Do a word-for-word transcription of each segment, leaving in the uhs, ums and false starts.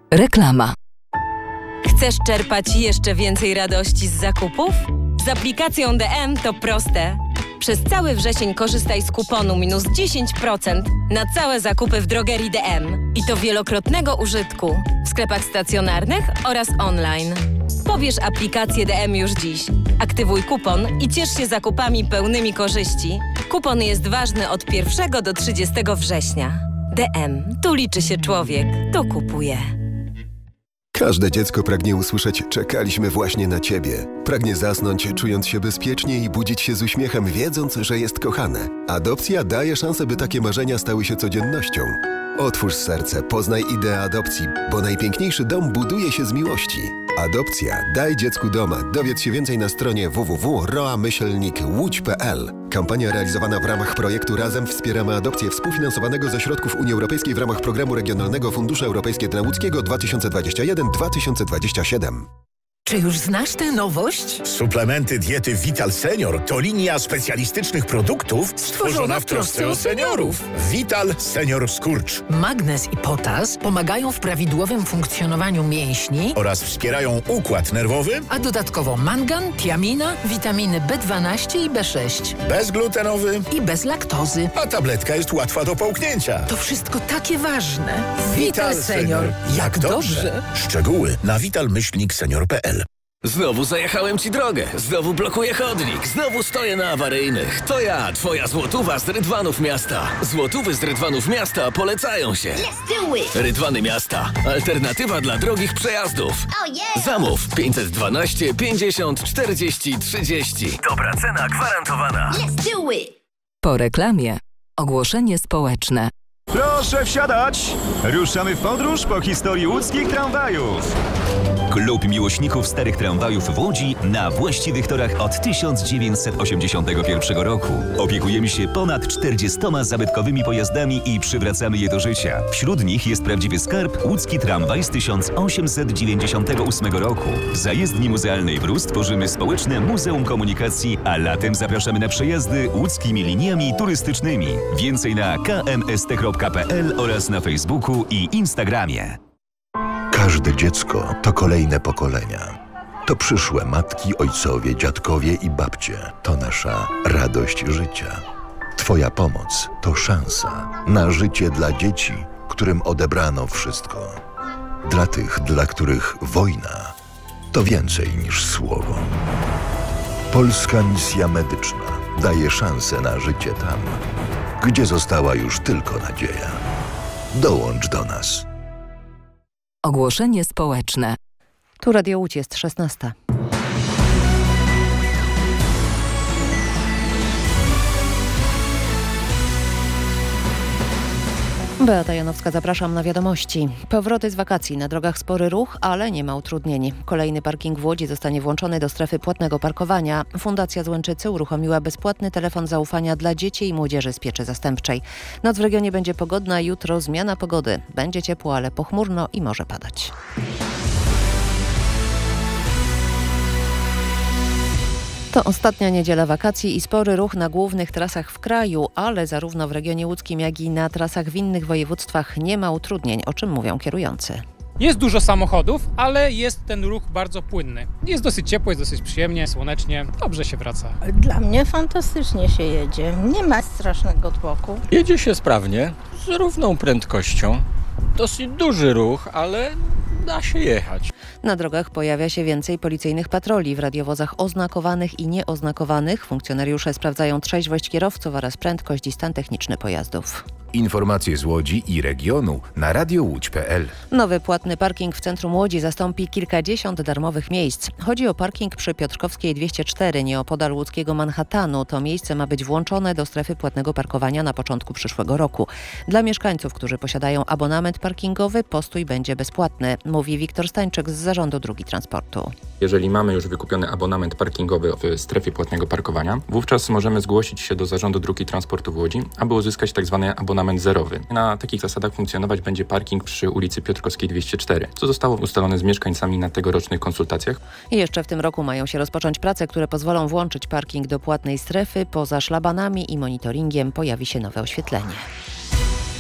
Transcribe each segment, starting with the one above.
Reklama. Chcesz czerpać jeszcze więcej radości z zakupów? Z aplikacją D M to proste. Przez cały wrzesień korzystaj z kuponu minus dziesięć procent na całe zakupy w drogerii D M. I to wielokrotnego użytku w sklepach stacjonarnych oraz online. Pobierz aplikację D M już dziś. Aktywuj kupon i ciesz się zakupami pełnymi korzyści. Kupon jest ważny od pierwszego do trzydziestego września. D M. Tu liczy się człowiek. Tu kupuje. Każde dziecko pragnie usłyszeć: czekaliśmy właśnie na Ciebie. Pragnie zasnąć, czując się bezpiecznie i budzić się z uśmiechem, wiedząc, że jest kochane. Adopcja daje szansę, by takie marzenia stały się codziennością. Otwórz serce, poznaj ideę adopcji, bo najpiękniejszy dom buduje się z miłości. Adopcja. Daj dziecku doma. Dowiedz się więcej na stronie w w w kropka roa myślnik łódź kropka p l. Kampania realizowana w ramach projektu Razem wspieramy adopcję, współfinansowanego ze środków Unii Europejskiej w ramach Programu Regionalnego Fundusze Europejskie dla Łódzkiego dwa tysiące dwudziesty pierwszy do dwa tysiące dwudziestego siódmego. Czy już znasz tę nowość? Suplementy diety Vital Senior to linia specjalistycznych produktów stworzona w trosce o seniorów. Vital Senior Skurcz. Magnez i potas pomagają w prawidłowym funkcjonowaniu mięśni oraz wspierają układ nerwowy, a dodatkowo mangan, tiamina, witaminy B dwanaście i B sześć. Bezglutenowy i bez laktozy. A tabletka jest łatwa do połknięcia. To wszystko takie ważne. Vital, Vital Senior. Jak, Jak dobrze. dobrze. Szczegóły na vital myślnik senior kropka p l. Znowu zajechałem ci drogę, znowu blokuję chodnik, znowu stoję na awaryjnych. To ja, twoja złotówa z Rydwanów Miasta. Złotówy z Rydwanów Miasta polecają się. Let's do it! Rydwany Miasta. Alternatywa dla drogich przejazdów. Oh yeah! Zamów pięćset dwanaście pięćdziesiąt czterdzieści trzydzieści. Dobra cena gwarantowana. Let's do it! Po reklamie ogłoszenie społeczne. Proszę wsiadać! Ruszamy w podróż po historii łódzkich tramwajów. Klub miłośników starych tramwajów w Łodzi na właściwych torach od tysiąc dziewięćset osiemdziesiątego pierwszego roku. Opiekujemy się ponad czterdziestoma zabytkowymi pojazdami i przywracamy je do życia. Wśród nich jest prawdziwy skarb łódzki tramwaj z tysiąc osiemset dziewięćdziesiątego ósmego roku. W zajezdni muzealnej Brus tworzymy społeczne Muzeum Komunikacji, a latem zapraszamy na przejazdy łódzkimi liniami turystycznymi. Więcej na k m s t kropka p l oraz na Facebooku i Instagramie. Każde dziecko to kolejne pokolenia. To przyszłe matki, ojcowie, dziadkowie i babcie. To nasza radość życia. Twoja pomoc to szansa na życie dla dzieci, którym odebrano wszystko. Dla tych, dla których wojna to więcej niż słowo. Polska Misja Medyczna daje szansę na życie tam, gdzie została już tylko nadzieja. Dołącz do nas. Ogłoszenie społeczne. Tu Radio Łódź, jest szesnasta. Beata Janowska, zapraszam na wiadomości. Powroty z wakacji. Na drogach spory ruch, ale nie ma utrudnień. Kolejny parking w Łodzi zostanie włączony do strefy płatnego parkowania. Fundacja Złęczycy uruchomiła bezpłatny telefon zaufania dla dzieci i młodzieży z pieczy zastępczej. Noc w regionie będzie pogodna, jutro zmiana pogody. Będzie ciepło, ale pochmurno i może padać. To ostatnia niedziela wakacji i spory ruch na głównych trasach w kraju, ale zarówno w regionie łódzkim, jak i na trasach w innych województwach nie ma utrudnień, o czym mówią kierujący. Jest dużo samochodów, ale jest ten ruch bardzo płynny. Jest dosyć ciepło, jest dosyć przyjemnie, słonecznie, dobrze się wraca. Dla mnie fantastycznie się jedzie, nie ma strasznego tłoku. Jedzie się sprawnie, z równą prędkością. Dosyć duży ruch, ale da się jechać. Na drogach pojawia się więcej policyjnych patroli. W radiowozach oznakowanych i nieoznakowanych funkcjonariusze sprawdzają trzeźwość kierowców oraz prędkość i stan techniczny pojazdów. Informacje z Łodzi i regionu na radio łódź kropka p l. Nowy płatny parking w centrum Łodzi zastąpi kilkadziesiąt darmowych miejsc. Chodzi o parking przy Piotrkowskiej dwieście cztery, nieopodal łódzkiego Manhattanu. To miejsce ma być włączone do strefy płatnego parkowania na początku przyszłego roku. Dla mieszkańców, którzy posiadają abonament parkingowy, postój będzie bezpłatny, mówi Wiktor Stańczyk z Zarządu Dróg i Transportu. Jeżeli mamy już wykupiony abonament parkingowy w strefie płatnego parkowania, wówczas możemy zgłosić się do Zarządu Dróg i Transportu w Łodzi, aby uzyskać tzw. abonament zerowy. Na takich zasadach funkcjonować będzie parking przy ulicy Piotrkowskiej dwieście cztery, co zostało ustalone z mieszkańcami na tegorocznych konsultacjach. I jeszcze w tym roku mają się rozpocząć prace, które pozwolą włączyć parking do płatnej strefy. Poza szlabanami i monitoringiem pojawi się nowe oświetlenie.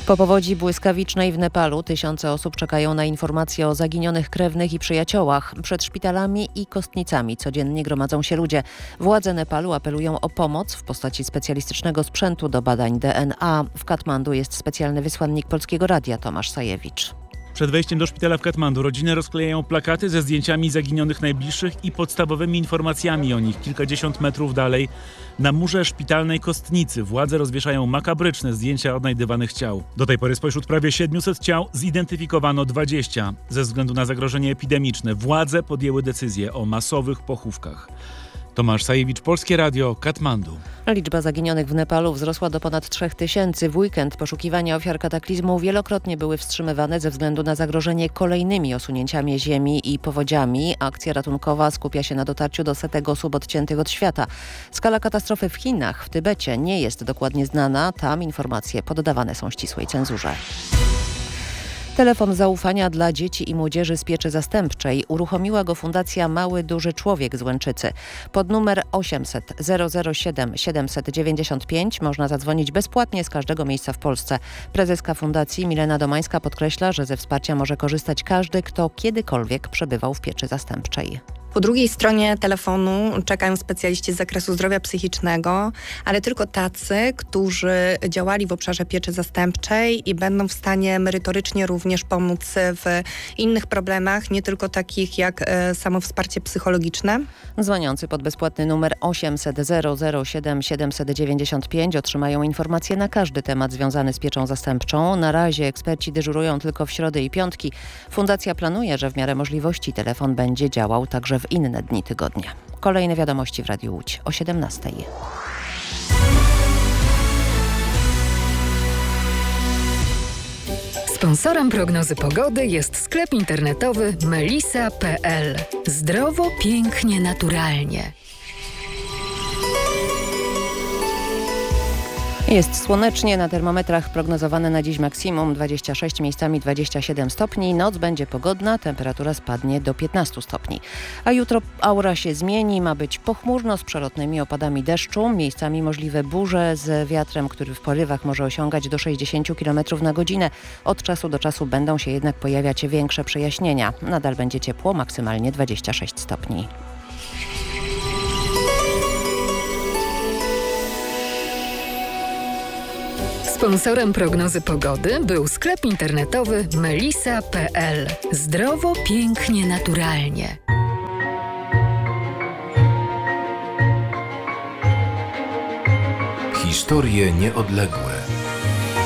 Po powodzi błyskawicznej w Nepalu tysiące osób czekają na informacje o zaginionych krewnych i przyjaciołach. Przed szpitalami i kostnicami codziennie gromadzą się ludzie. Władze Nepalu apelują o pomoc w postaci specjalistycznego sprzętu do badań D N A. W Katmandu jest specjalny wysłannik Polskiego Radia Tomasz Sajewicz. Przed wejściem do szpitala w Katmandu rodziny rozklejają plakaty ze zdjęciami zaginionych najbliższych i podstawowymi informacjami o nich. Kilkadziesiąt metrów dalej na murze szpitalnej kostnicy władze rozwieszają makabryczne zdjęcia odnajdywanych ciał. Do tej pory spośród prawie siedmiuset ciał zidentyfikowano dwadzieścia. Ze względu na zagrożenie epidemiczne władze podjęły decyzję o masowych pochówkach. Tomasz Sajewicz, Polskie Radio, Katmandu. Liczba zaginionych w Nepalu wzrosła do ponad trzech tysięcy. W weekend poszukiwania ofiar kataklizmu wielokrotnie były wstrzymywane ze względu na zagrożenie kolejnymi osunięciami ziemi i powodziami. Akcja ratunkowa skupia się na dotarciu do setek osób odciętych od świata. Skala katastrofy w Chinach, w Tybecie nie jest dokładnie znana. Tam informacje poddawane są ścisłej cenzurze. Telefon zaufania dla dzieci i młodzieży z pieczy zastępczej. Uruchomiła go Fundacja Mały Duży Człowiek z Łęczycy. Pod numer osiemset zero zero siedem siedemset dziewięćdziesiąt pięć można zadzwonić bezpłatnie z każdego miejsca w Polsce. Prezeska Fundacji Milena Domańska podkreśla, że ze wsparcia może korzystać każdy, kto kiedykolwiek przebywał w pieczy zastępczej. Po drugiej stronie telefonu czekają specjaliści z zakresu zdrowia psychicznego, ale tylko tacy, którzy działali w obszarze pieczy zastępczej i będą w stanie merytorycznie również pomóc w innych problemach, nie tylko takich jak e, samo wsparcie psychologiczne. Dzwoniący pod bezpłatny numer osiemset zero zero siedem siedemset dziewięćdziesiąt pięć otrzymają informacje na każdy temat związany z pieczą zastępczą. Na razie eksperci dyżurują tylko w środy i piątki. Fundacja planuje, że w miarę możliwości telefon będzie działał także w inne dni tygodnia. Kolejne wiadomości w Radiu Łódź o siedemnastej. Sponsorem prognozy pogody jest sklep internetowy melisa kropka p l. Zdrowo, pięknie, naturalnie. Jest słonecznie, na termometrach prognozowane na dziś maksimum dwadzieścia sześć, miejscami dwadzieścia siedem stopni. Noc będzie pogodna, temperatura spadnie do piętnastu stopni. A jutro aura się zmieni, ma być pochmurno z przelotnymi opadami deszczu. Miejscami możliwe burze z wiatrem, który w porywach może osiągać do sześćdziesiąt kilometrów na godzinę. Od czasu do czasu będą się jednak pojawiać większe przejaśnienia. Nadal będzie ciepło, maksymalnie dwadzieścia sześć stopni. Sponsorem prognozy pogody był sklep internetowy melisa kropka p l. Zdrowo, pięknie, naturalnie. Historie nieodległe.